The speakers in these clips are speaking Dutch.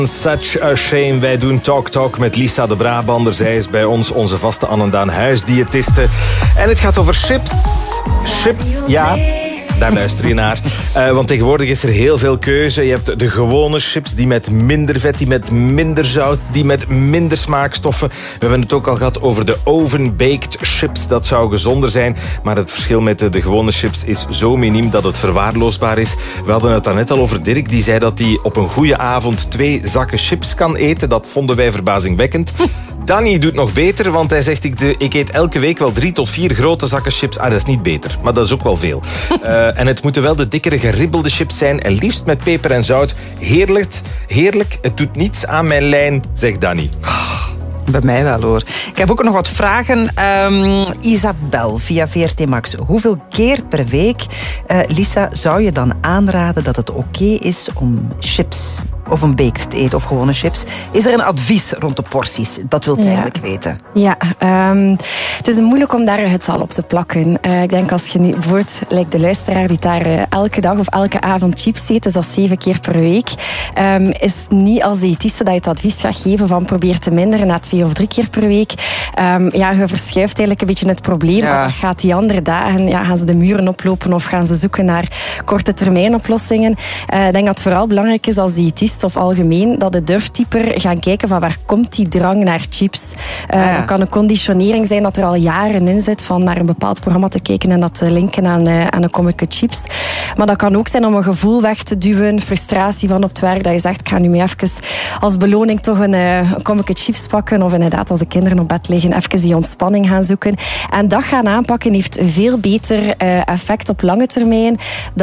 Such a shame. Wij doen Talk met Lisa de Brabander. Zij is bij ons onze vaste Annendaan huisdiëtiste. En het gaat over chips. Chips, ja. Daar luister je naar. Want tegenwoordig is er heel veel keuze. Je hebt de gewone chips, die met minder vet, die met minder zout, die met minder smaakstoffen. We hebben het ook al gehad over de oven-baked chips. Dat zou gezonder zijn. Maar het verschil met de gewone chips is zo miniem dat het verwaarloosbaar is. We hadden het daarnet al over Dirk. Die zei dat hij op een goede avond 2 zakken chips kan eten. Dat vonden wij verbazingwekkend. Danny doet nog beter, want hij zegt ik eet elke week wel 3 tot 4 grote zakken chips. Dat is niet beter, maar dat is ook wel veel. En het moeten wel de dikkere geribbelde chips zijn en liefst met peper en zout. Heerlijk, het doet niets aan mijn lijn, zegt Danny. Bij mij wel, hoor. Ik heb ook nog wat vragen. Isabel, via VRT Max. Hoeveel keer per week, Lisa, zou je dan aanraden dat het oké is om chips of een baked te eten of gewone chips? Is er een advies rond de porties? Dat wil ze eigenlijk weten. Ja, het is moeilijk om daar een getal op te plakken. Ik denk als je nu bijvoorbeeld, lijkt de luisteraar die daar elke dag of elke avond chips eet, is dat 7 keer per week. Is niet als diëtiste dat je het advies gaat geven van probeer te minderen na 2 of 3 keer per week. Je verschuift eigenlijk een beetje het probleem. Ja. Gaat die andere dagen, gaan ze de muren oplopen of gaan ze zoeken naar korte termijn oplossingen? Ik denk dat het vooral belangrijk is als diëtist of algemeen, dat de durftieper gaan kijken van waar komt die drang naar chips. Dat kan een conditionering zijn dat er al jaren in zit van naar een bepaald programma te kijken en dat te linken aan een kommetje chips. Maar dat kan ook zijn om een gevoel weg te duwen, frustratie van op het werk, dat je zegt, ik ga nu mee even als beloning toch een kommetje chips pakken of inderdaad als de kinderen op bed liggen, even die ontspanning gaan zoeken. En dat gaan aanpakken heeft veel beter effect op lange termijn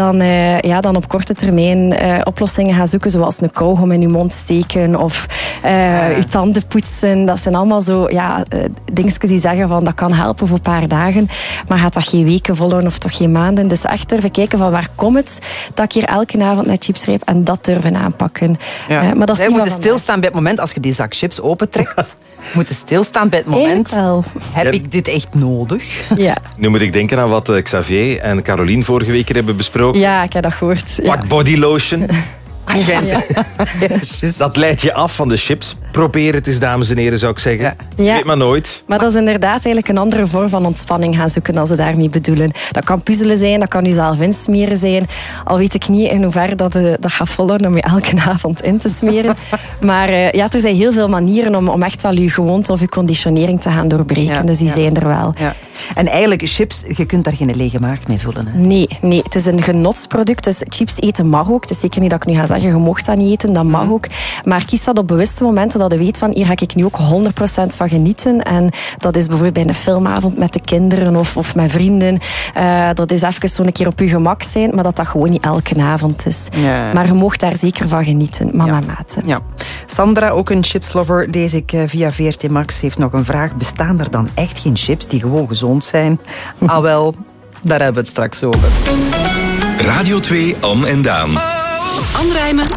dan op korte termijn oplossingen gaan zoeken, zoals een kauwgom in je mond steken of je tanden poetsen. Dat zijn allemaal zo dingetjes die zeggen van dat kan helpen voor een paar dagen, maar gaat dat geen weken volhouden of toch geen maanden. Dus echt durven kijken van waar komt het dat ik hier elke avond naar chips grijp en dat durven aanpakken. Ja. Maar dat is moeten stilstaan bij het moment als je die zak chips opentrekt. Moeten stilstaan bij het moment. Heb ik dit echt nodig? Ja. Nu moet ik denken aan wat Xavier en Caroline vorige week hebben besproken. Ja, ik heb dat gehoord. Pak body lotion. Dat leidt je af van de chips. Probeer het eens, dames en heren, zou ik zeggen. Ja. Weet maar nooit. Maar dat is inderdaad eigenlijk een andere vorm van ontspanning gaan zoeken als ze daarmee bedoelen. Dat kan puzzelen zijn, dat kan jezelf insmeren zijn. Al weet ik niet in hoeverre dat gaat volgen om je elke avond in te smeren. Maar er zijn heel veel manieren om echt wel je gewoonte of je conditionering te gaan doorbreken. Ja, dus die zijn er wel. Ja. En eigenlijk, chips, je kunt daar geen lege maag mee vullen. Hè? Nee, het is een genotsproduct. Dus chips eten mag ook. Het is zeker niet dat ik nu ga zeggen, je mocht dat niet eten, dat mag ook. Maar kies dat op bewuste momenten dat je weet van, hier ga ik nu ook 100% van genieten. En dat is bijvoorbeeld bij een filmavond met de kinderen of met vrienden. Dat is even zo'n keer op je gemak zijn, maar dat gewoon niet elke avond is. Ja. Maar je mocht daar zeker van genieten, mama maten. Ja. Sandra, ook een chipslover, lees ik via VRT Max, heeft nog een vraag. Bestaan er dan echt geen chips die gewoon gezond zijn? Ah wel, daar hebben we het straks over. Radio 2 Anne en Daan. Anne Rijmen